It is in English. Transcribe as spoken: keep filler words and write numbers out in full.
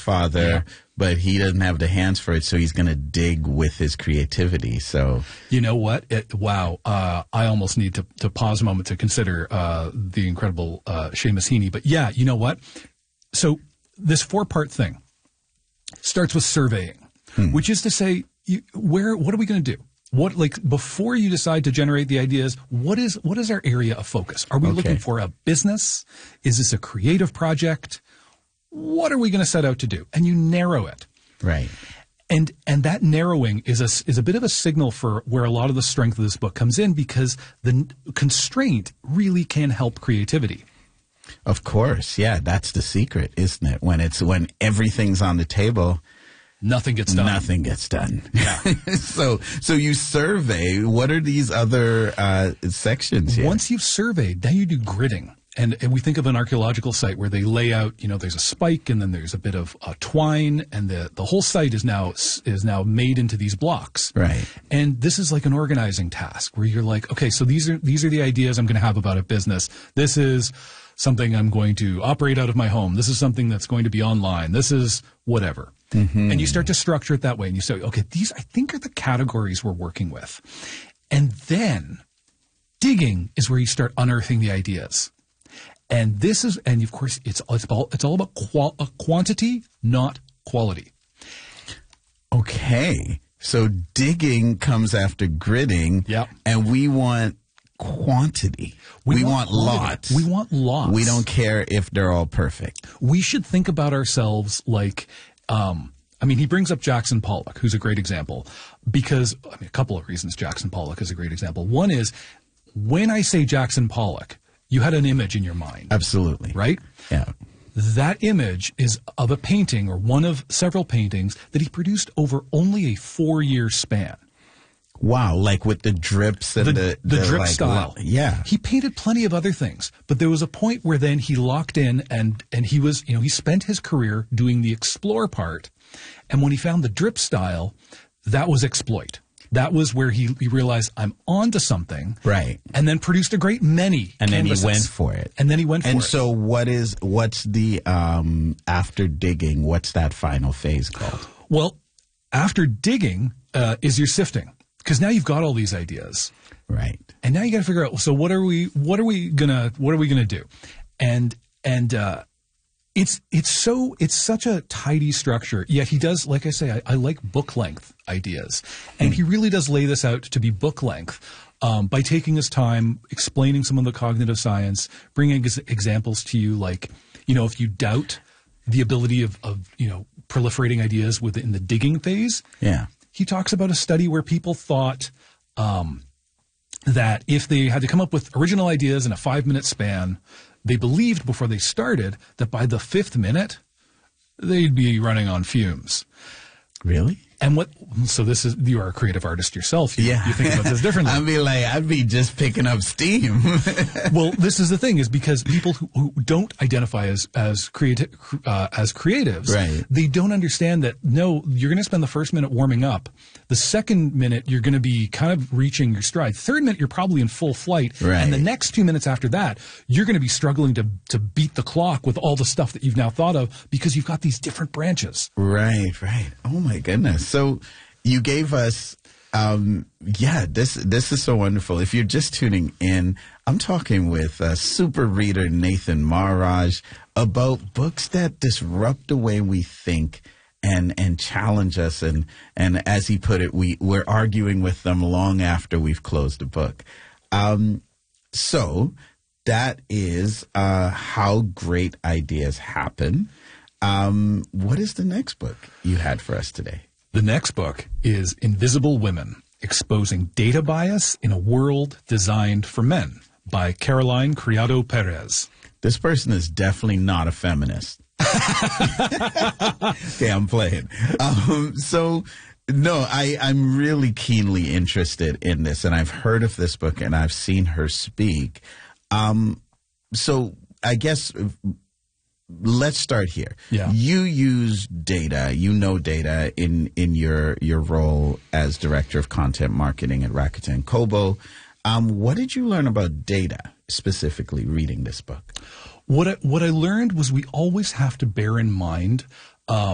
grandfather, Yeah. but he doesn't have the hands for it, so he's going to dig with his creativity. So, You know what? It, wow. Uh, I almost need to, to pause a moment to consider uh, the incredible uh, Seamus Heaney. But yeah, you know what? So this four-part thing starts with surveying, Hmm. which is to say, you, where what are we going to do? What like before you decide to generate the ideas? What is what is our area of focus? Are we Okay. looking for a business? Is this a creative project? What are we going to set out to do? And you narrow it. right. And and that narrowing is a is a bit of a signal for where a lot of the strength of this book comes in, because the n- constraint really can help creativity. Of course. Yeah, that's the secret, isn't it? When it's when everything's on the table, Nothing gets done. nothing gets done. Yeah. so so you survey. What are these other uh, sections here? Once you've surveyed, then you do gridding. And, and we think of an archaeological site where they lay out, you know, there's a spike and then there's a bit of uh, twine, and the, the whole site is now is now made into these blocks. Right. And this is like an organizing task where you're like, okay, so these are these are the ideas I'm going to have about a business. This is something I'm going to operate out of my home. This is something that's going to be online. This is whatever. Mm-hmm. And you start to structure it that way. And you say, okay, these I think are the categories we're working with. And then digging is where you start unearthing the ideas. And this is, and of course, it's it's all it's all about qual, uh, quantity, not quality. Okay. So digging comes after gridding. Yep. And we want quantity. We, want, quality. lots. We want lots. We don't care if they're all perfect. We should think about ourselves like, um, I mean, he brings up Jackson Pollock, who's a great example, because, I mean, a couple of reasons Jackson Pollock is a great example. One is, when I say Jackson Pollock, you had an image in your mind, Absolutely. right? Yeah. That image is of a painting or one of several paintings that he produced over only a four-year span. Wow. Like with the drips and The, the, the, drip like, style. lo- Yeah. He painted plenty of other things, but there was a point where then he locked in and, and he was, you know, he spent his career doing the explore part. And when he found the drip style, that was exploit. That was where he, he realized, I'm onto something. Right. And then produced a great many And then he canvases. went for it. And then he went for And it. so what is, what's the, um, after digging, what's that final phase called? Well, after digging uh, is your sifting, because now you've got all these ideas. Right. And now you got to figure out, so what are we, what are we gonna, what are we gonna do? And, and, uh, it's, it's so, it's such a tidy structure. Yet he does, like I say, I, I like book length ideas. And he really does lay this out to be book length, um, by taking his time, explaining some of the cognitive science, bringing ex- examples to you, like, you know, if you doubt the ability of, of, you know, proliferating ideas within the digging phase, Yeah. he talks about a study where people thought um, that if they had to come up with original ideas in a five-minute span, they believed before they started that by the fifth minute, they'd be running on fumes. Really? And what? So this is, you are a creative artist yourself. You, Yeah. you think about this differently. I'd be like, I'd be just picking up steam. Well, this is the thing, is because people who, who don't identify as as creative uh, as creatives, Right. they don't understand that. No, you're going to spend the first minute warming up. The second minute, you're going to be kind of reaching your stride. Third minute, you're probably in full flight, Right. and the next two minutes after that, you're going to be struggling to to beat the clock with all the stuff that you've now thought of, because you've got these different branches. Right, right. Oh my goodness. So you gave us, um, yeah, this this is so wonderful. If you're just tuning in, I'm talking with uh, super reader Nathan Maharaj about books that disrupt the way we think and and challenge us. And, and as he put it, we, we're arguing with them long after we've closed the book. Um, so that is uh, How Great Ideas Happen. Um, what is the next book you had for us today? The next book is Invisible Women, Exposing Data Bias in a World Designed for Men by Caroline Criado Perez. This person is definitely not a feminist. Okay, I'm playing. Um, so, no, I, I'm really keenly interested in this, and I've heard of this book, and I've seen her speak. Um, so I guess let's start here. Yeah. You use data, you know data in, in your your role as Director of Content Marketing at Rakuten Kobo. Um, what did you learn about data specifically reading this book? What I, what I learned was we always have to bear in mind um,